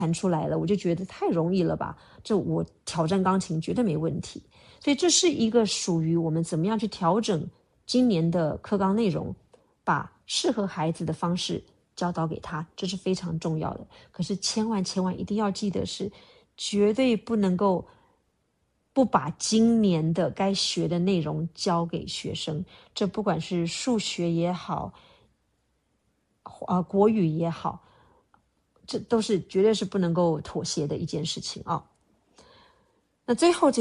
弹出来了，我就觉得太容易了吧，这我挑战钢琴绝对没问题。所以这是一个属于我们怎么样去调整今年的课纲内容，把适合孩子的方式教导给他，这是非常重要的。可是千万一定要记得是绝对不能够不把今年的该学的内容教给学生，这不管是数学也好，国语也好，这都是绝对是不能够妥协的一件事情啊。那最后，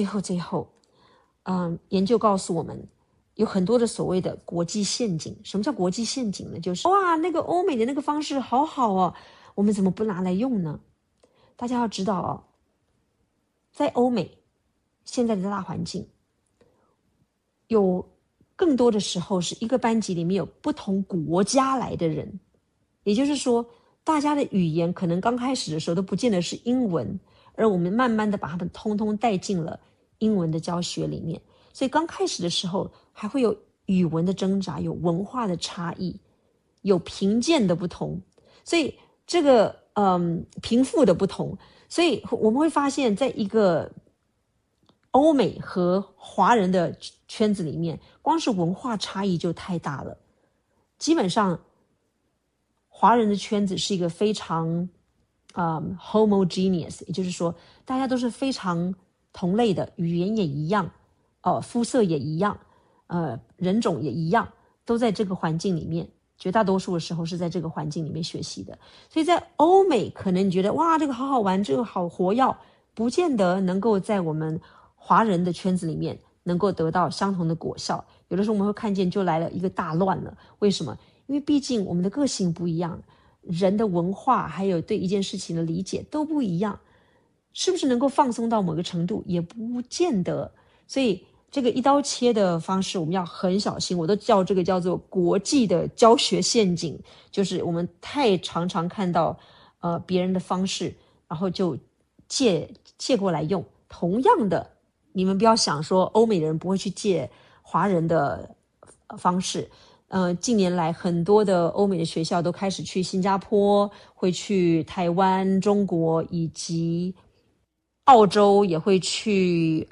研究告诉我们，有很多的所谓的国际陷阱。什么叫国际陷阱呢？就是哇，那个欧美的那个方式好好哦，我们怎么不拿来用呢？大家要知道哦，在欧美现在的大环境，有更多的时候是一个班级里面有不同国家来的人，也就是说，大家的语言可能刚开始的时候都不见得是英文，而我们慢慢的把他们通通带进了英文的教学里面。所以刚开始的时候还会有语文的挣扎，有文化的差异，有贫贱的不同，所以这个贫富的不同，所以我们会发现在一个欧美和华人的圈子里面，光是文化差异就太大了。基本上华人的圈子是一个非常homogeneous， 也就是说大家都是非常同类的，语言也一样，肤色也一样，人种也一样，都在这个环境里面，绝大多数的时候是在这个环境里面学习的。所以在欧美可能你觉得哇这个好好玩，这个好活跃，不见得能够在我们华人的圈子里面能够得到相同的果效。有的时候我们会看见就来了一个大乱了。为什么？因为毕竟我们的个性不一样，人的文化还有对一件事情的理解都不一样，是不是能够放松到某个程度也不见得。所以这个一刀切的方式我们要很小心，我都叫这个叫做国际的教学陷阱，就是我们太常常看到别人的方式，然后就借过来用。同样的，你们不要想说欧美的人不会去借华人的方式。近年来很多的欧美的学校都开始去新加坡，会去台湾、中国以及澳洲，也会去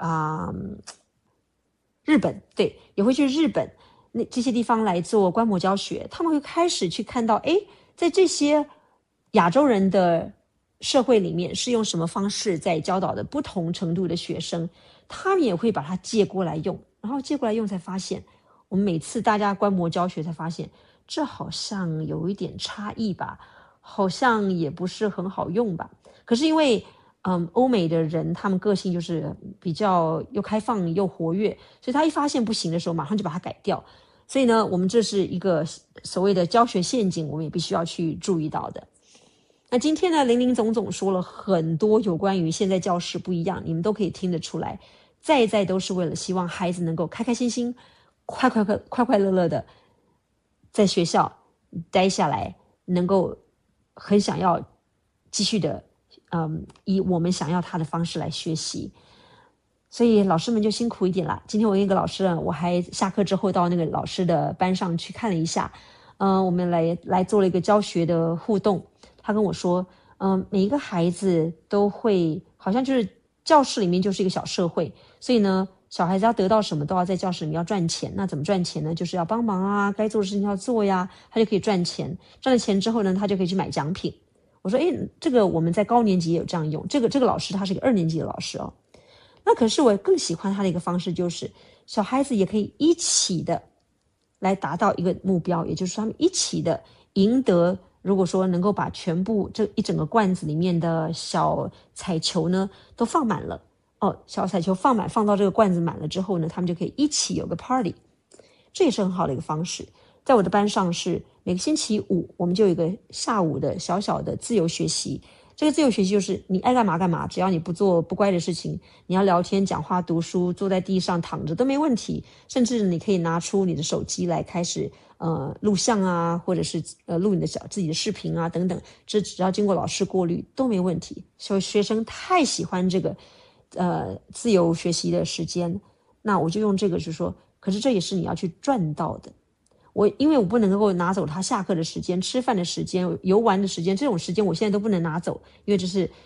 日本，对，也会去日本这些地方来做观摩教学。他们会开始去看到，在这些亚洲人的社会里面是用什么方式在教导的不同程度的学生，他们也会把它借过来用，然后借过来用才发现，我们每次大家观摩教学才发现，这好像有一点差异吧，好像也不是很好用吧。可是因为欧美的人他们个性就是比较又开放又活跃，所以他一发现不行的时候马上就把它改掉。所以呢，我们这是一个所谓的教学陷阱，我们也必须要去注意到的。那今天呢，林林总总说了很多有关于现在教室不一样，你们都可以听得出来，在都是为了希望孩子能够开开心心快乐乐的在学校待下来，能够很想要继续的以我们想要他的方式来学习。所以老师们就辛苦一点啦。今天我一个老师我还下课之后到那个老师的班上去看了一下，我们来做了一个教学的互动。他跟我说每一个孩子都会好像就是教室里面就是一个小社会，所以呢小孩子要得到什么都要在教室里面要赚钱。那怎么赚钱呢？就是要帮忙啊，该做的事情要做呀，他就可以赚钱。赚了钱之后呢，他就可以去买奖品。我说这个我们在高年级也有这样用。这个老师他是个2年级的老师哦。那可是我更喜欢他的一个方式，就是小孩子也可以一起的来达到一个目标，也就是说他们一起的赢得，如果说能够把全部这一整个罐子里面的小彩球呢都放满了小彩球放到这个罐子满了之后呢，他们就可以一起有个 party， 这也是很好的一个方式。在我的班上是每个星期五我们就有一个下午的小小的自由学习。这个自由学习就是你爱干嘛干嘛，只要你不做不乖的事情，你要聊天讲话读书坐在地上躺着都没问题，甚至你可以拿出你的手机来开始录像啊，或者是录你的自己的视频啊等等，这只要经过老师过滤都没问题。所以学生太喜欢这个自由学习的时间，那我就用这个去说，可是这也是你要去赚到的。因为我不能够拿走他下课的时间、吃饭的时间、游玩的时间，这种时间我现在都不能拿走，因为这是